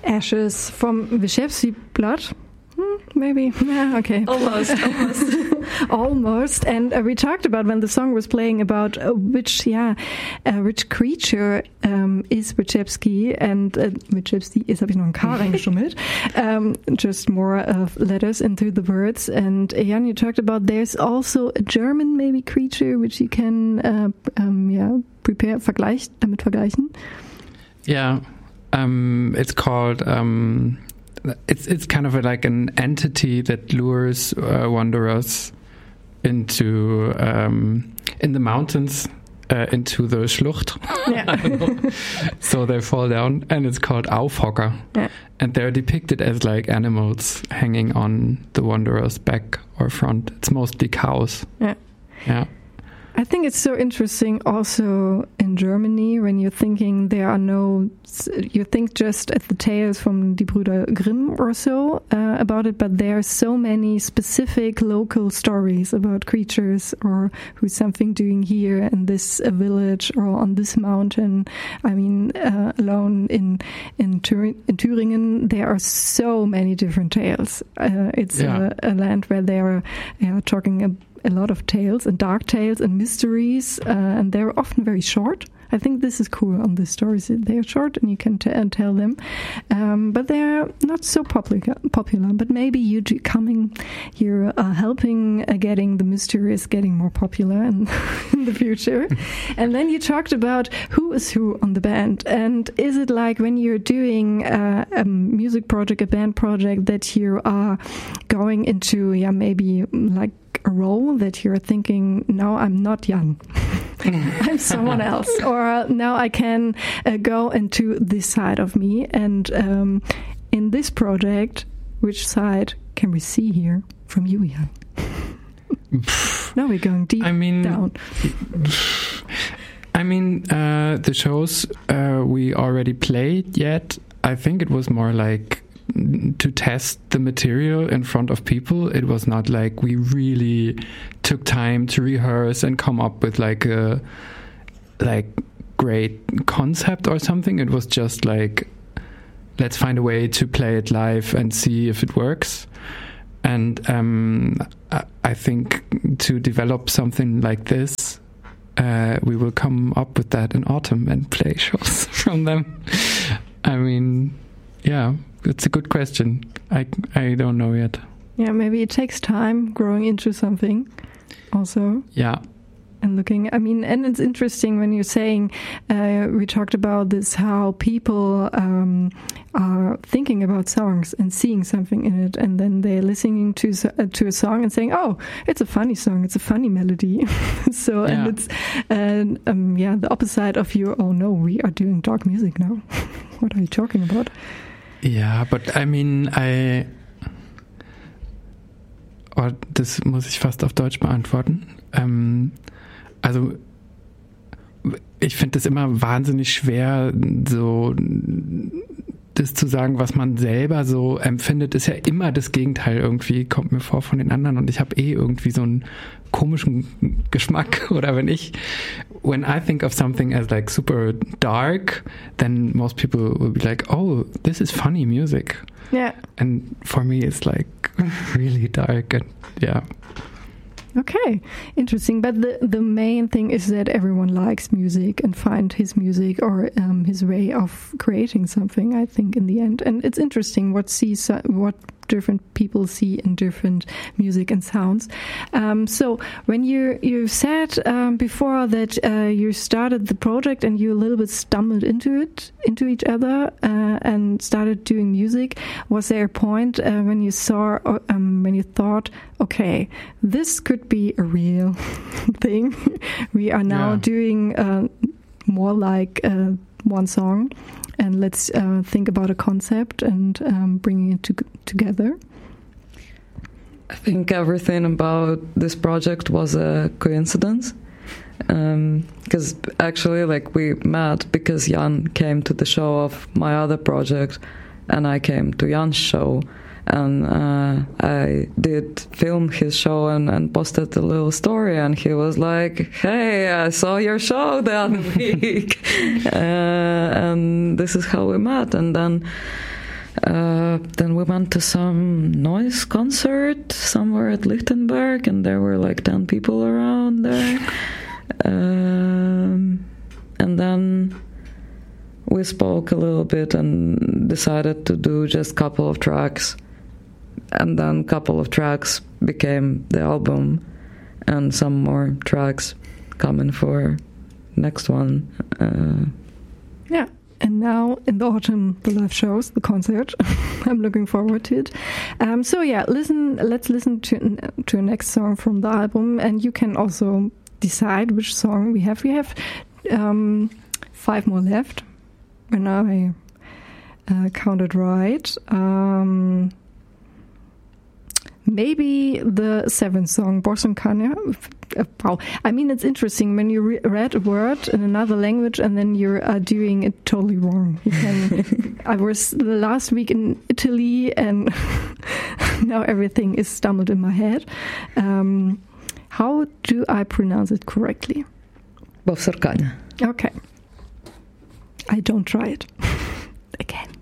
Ashes from Wyszewski Blood. Maybe. Yeah, okay. Almost. And we talked about when the song was playing about which creature is Wyszewski. And Wyszewski ist, habe ich noch ein K reingeschummelt. Just more of letters into the words. And Jan, you talked about there's also a German maybe creature which you can damit vergleichen. Yeah. It's called... It's kind of like an entity that lures wanderers into in the mountains into the Schlucht. Yeah. So they fall down, and it's called Aufhocker. Yeah. And they're depicted as like animals hanging on the wanderer's back or front. It's mostly cows. Yeah. Yeah. I think it's so interesting also in Germany when you're thinking you think just at the tales from Die Brüder Grimm or so about it, but there are so many specific local stories about creatures or who's something doing here in this village or on this mountain. I mean, alone in Thüringen, there are so many different tales. It's a land where they are talking a lot of tales and dark tales and mysteries, and they're often very short. I think this is cool on the stories. They're short and you can tell them, but they're not so popular. But maybe you coming here helping getting the mysteries getting more popular in the future. And then you talked about who is who on the band, and is it like when you're doing a music project, a band project, that you are going into maybe like a role that you're thinking, no, I'm not Jan. I'm someone else, or now I can go into this side of me. And in this project, which side can we see here from you, Jan? Now we're going deep down. I mean, the shows we already played yet, I think it was more like to test the material in front of people. It was not like we really took time to rehearse and come up with like a great concept or something. It was just like, let's find a way to play it live and see if it works. And I think to develop something like this, we will come up with that in autumn and play shows from them. I mean, yeah. It's a good question. I don't know yet. Yeah, maybe it takes time growing into something also. Yeah. And looking, I mean, and it's interesting when you're saying, we talked about this, how people are thinking about songs and seeing something in it, and then they're listening to a song and saying, oh, it's a funny song, it's a funny melody. So, and it's, the opposite of you, oh no, we are doing dark music now. What are you talking about? Ja, but I mean, das muss ich fast auf Deutsch beantworten. Also, ich finde es immer wahnsinnig schwer, so das zu sagen, was man selber so empfindet, ist ja immer das Gegenteil irgendwie, kommt mir vor von den anderen, und ich habe irgendwie so einen komischen Geschmack, oder when I think of something as like super dark, then most people will be like, oh, this is funny music. Yeah. And for me it's like really dark, and yeah. Okay, interesting. But the main thing is that everyone likes music and find his music or his way of creating something, I think, in the end. And it's interesting what different people see in different music and sounds. So when you said before that you started the project and you a little bit stumbled into each other and started doing music, was there a point when you thought, okay, this could be a real thing? We are now doing more like one song, and let's think about a concept and bringing it together. I think everything about this project was a coincidence, because actually, like, we met because Jan came to the show of my other project, and I came to Jan's show, and I did film his show and posted a little story, and he was like, hey, I saw your show the other week, and this is how we met. And then Then we went to some noise concert somewhere at Lichtenberg, and there were like 10 people around there. And then we spoke a little bit and decided to do just a couple of tracks. And then a couple of tracks became the album, and some more tracks coming for next one. Yeah. And now in the autumn, the live shows, the concert. I'm looking forward to it. So yeah, let's listen to a next song from the album, and you can also decide which song we have. We have 5 more left, when I counted right. Maybe the 7th song, Bosankania. Wow. I mean, it's interesting when you read a word in another language and then you're doing it totally wrong. I was last week in Italy and now everything is stumbled in my head. How do I pronounce it correctly? Bosankania. Okay. I don't try it again.